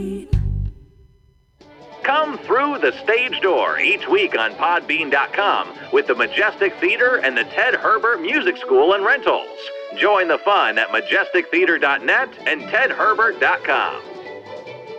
Come through the stage door each week on Podbean.com with the Majestic Theater and the Ted Herbert Music School and Rentals. Join the fun at MajesticTheater.net and TedHerbert.com.